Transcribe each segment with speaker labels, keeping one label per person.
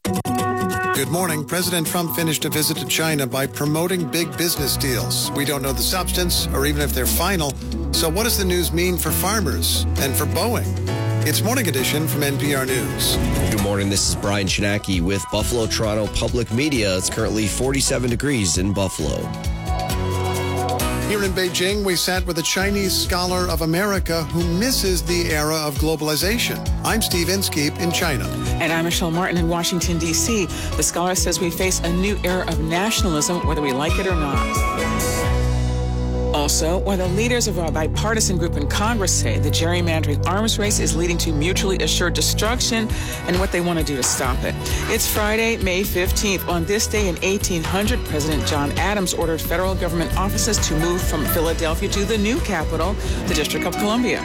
Speaker 1: Good morning. President Trump finished a visit to China by promoting big business deals. We don't know the substance or even if they're final. So what does the news mean for farmers and for Boeing? It's Morning Edition from NPR News.
Speaker 2: Good morning. This is Brian Shinaki with Buffalo Toronto Public Media. It's currently 47 degrees in Buffalo.
Speaker 1: Here in Beijing, we sat with a Chinese scholar of America who misses the era of globalization. I'm Steve Inskeep in China.
Speaker 3: And I'm Michelle Martin in Washington, D.C. The scholar says we face a new era of nationalism, whether we like it or not. Also, while the leaders of our bipartisan group in Congress say the gerrymandering arms race is leading to mutually assured destruction and what they want to do to stop it. It's Friday, May 15th. On this day in 1800, President John Adams ordered federal government offices to move from Philadelphia to the new capital, the District of Columbia.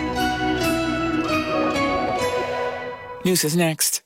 Speaker 3: News is next.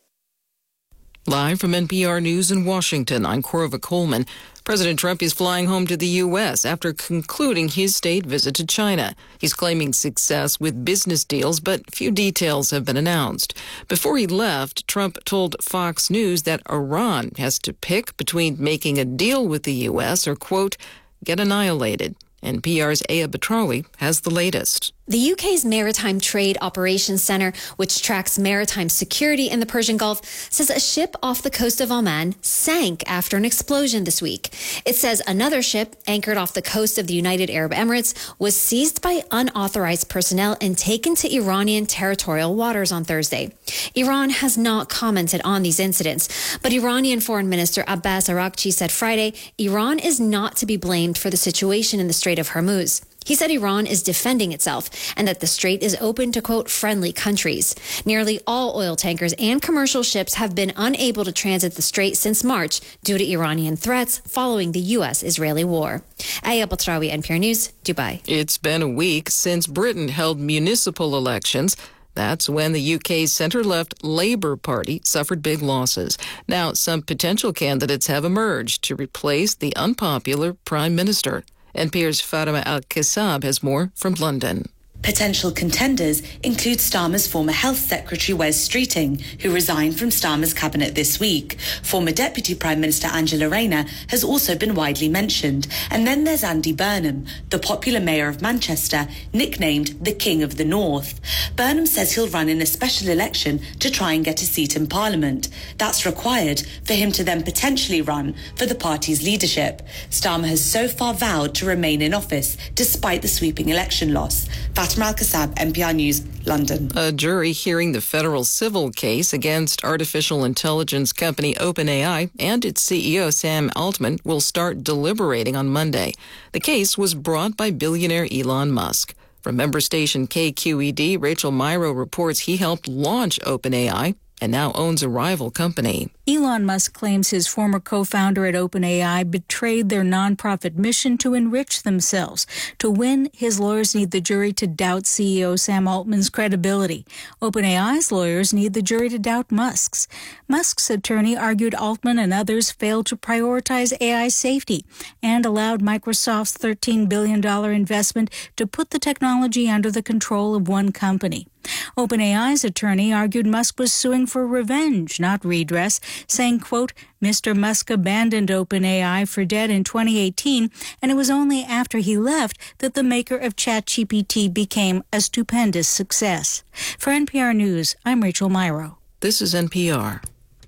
Speaker 4: Live from NPR News in Washington, I'm Corva Coleman. President Trump is flying home to the U.S. after concluding his state visit to China. He's claiming success with business deals, but few details have been announced. Before he left, Trump told Fox News that Iran has to pick between making a deal with the U.S. or, quote, get annihilated. NPR's Aya Batrawi has the latest.
Speaker 5: The UK's Maritime Trade Operations Centre, which tracks maritime security in the Persian Gulf, says a ship off the coast of Oman sank after an explosion this week. It says another ship anchored off the coast of the United Arab Emirates was seized by unauthorized personnel and taken to Iranian territorial waters on Thursday. Iran has not commented on these incidents, but Iranian Foreign Minister Abbas Araghchi said Friday Iran is not to be blamed for the situation in the Strait of Hormuz. He said Iran is defending itself and that the strait is open to, quote, friendly countries. Nearly all oil tankers and commercial ships have been unable to transit the strait since March due to Iranian threats following the U.S.-Israeli war. Aya Batrawi, NPR News, Dubai.
Speaker 4: It's been a week since Britain held municipal elections. That's when the UK's centre-left Labour Party suffered big losses. Now, some potential candidates have emerged to replace the unpopular Prime Minister. NPR's Fatima Al-Kassab has more from London.
Speaker 6: Potential contenders include Starmer's former Health Secretary Wes Streeting, who resigned from Starmer's cabinet this week. Former Deputy Prime Minister Angela Rayner has also been widely mentioned. And then there's Andy Burnham, the popular mayor of Manchester, nicknamed the King of the North. Burnham says he'll run in a special election to try and get a seat in Parliament. That's required for him to then potentially run for the party's leadership. Starmer has so far vowed to remain in office despite the sweeping election loss. Fatima Al-Kassab, NPR News, London.
Speaker 4: A jury hearing the federal civil case against artificial intelligence company OpenAI and its CEO Sam Altman will start deliberating on Monday. The case was brought by billionaire Elon Musk. From member station KQED, Rachel Myrow reports he helped launch OpenAI and now owns a rival company.
Speaker 7: Elon Musk claims his former co-founder at OpenAI betrayed their nonprofit mission to enrich themselves. To win, his lawyers need the jury to doubt CEO Sam Altman's credibility. OpenAI's lawyers need the jury to doubt Musk's. Musk's attorney argued Altman and others failed to prioritize AI safety and allowed Microsoft's $13 billion investment to put the technology under the control of one company. OpenAI's attorney argued Musk was suing for revenge, not redress, saying, quote, Mr. Musk abandoned OpenAI for debt in 2018, and it was only after he left that the maker of ChatGPT became a stupendous success. For NPR News, I'm Rachel Myrow.
Speaker 4: This is NPR.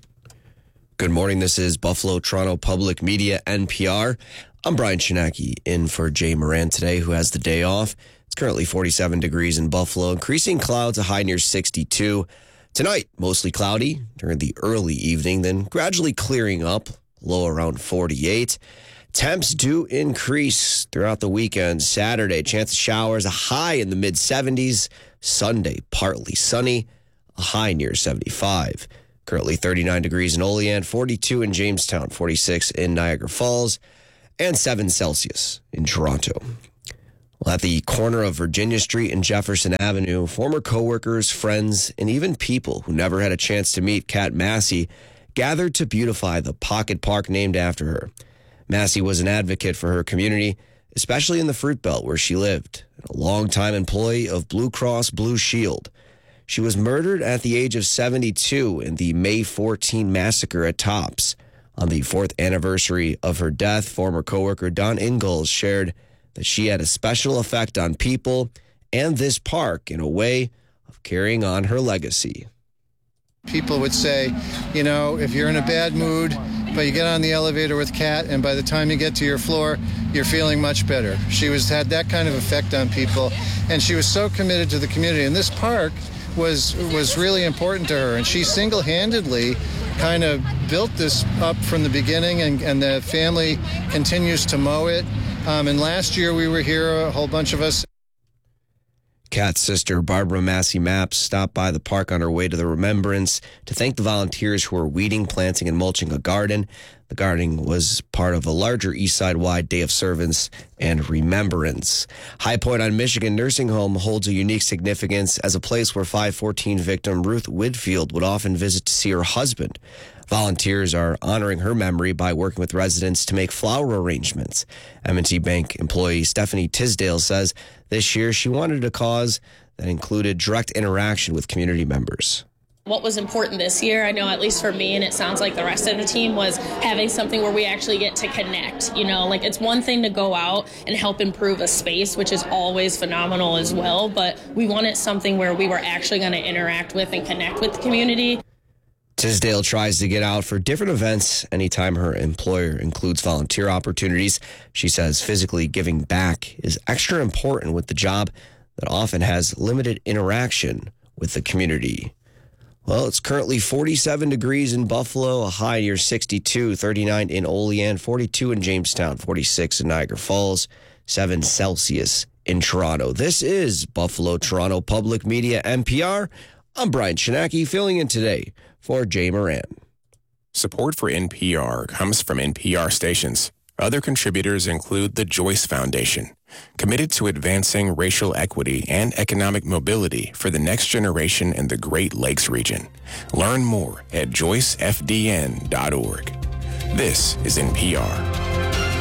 Speaker 2: Good morning. This is Buffalo Toronto Public Media, NPR. I'm Brian Shinaki in for Jay Moran today, who has the day off. It's currently 47 degrees in Buffalo, increasing clouds, a high near 62. Tonight, mostly cloudy during the early evening, then gradually clearing up, low around 48. Temps do increase throughout the weekend. Saturday, chance of showers, a high in the mid-70s. Sunday, partly sunny, a high near 75. Currently 39 degrees in Olean, 42 in Jamestown, 46 in Niagara Falls, and 7 Celsius in Toronto. Well, at the corner of Virginia Street and Jefferson Avenue, former coworkers, friends, and even people who never had a chance to meet Kat Massey gathered to beautify the pocket park named after her. Massey was an advocate for her community, especially in the Fruit Belt where she lived, and a longtime employee of Blue Cross Blue Shield. She was murdered at the age of 72 in the May 14 massacre at Tops. On the 4th anniversary of her death, former coworker Don Ingalls shared that she had a special effect on people and this park in a way of carrying on her legacy.
Speaker 8: People would say, you know, if you're in a bad mood, but you get on the elevator with Kat, and by the time you get to your floor, you're feeling much better. She had that kind of effect on people, and she was so committed to the community. And this park was really important to her, and she single-handedly kind of built this up from the beginning, and the family continues to mow it. And last year we were here, a whole bunch of us.
Speaker 2: Kat's sister, Barbara Massey Maps, stopped by the park on her way to the remembrance to thank the volunteers who were weeding, planting, and mulching a garden. The gardening was part of a larger East Side-wide Day of Service and Remembrance. High Point on Michigan Nursing Home holds a unique significance as a place where 5/14 victim Ruth Whitfield would often visit to see her husband. Volunteers are honoring her memory by working with residents to make flower arrangements. M&T Bank employee Stephanie Tisdale says this year she wanted a cause that included direct interaction with community members.
Speaker 9: What was important this year, I know at least for me, and it sounds like the rest of the team, was having something where we actually get to connect. You know, like it's one thing to go out and help improve a space, which is always phenomenal as well, but we wanted something where we were actually going to interact with and connect with the community.
Speaker 2: Tisdale tries to get out for different events anytime her employer includes volunteer opportunities. She says physically giving back is extra important with the job that often has limited interaction with the community. Well, it's currently 47 degrees in Buffalo, a high near 62, 39 in Olean, 42 in Jamestown, 46 in Niagara Falls, 7 Celsius in Toronto. This is Buffalo Toronto Public Media, NPR. I'm Brian Chinaki, filling in today for Jay Moran.
Speaker 10: Support for NPR comes from NPR stations. Other contributors include the Joyce Foundation, committed to advancing racial equity and economic mobility for the next generation in the Great Lakes region. Learn more at joycefdn.org. This is NPR.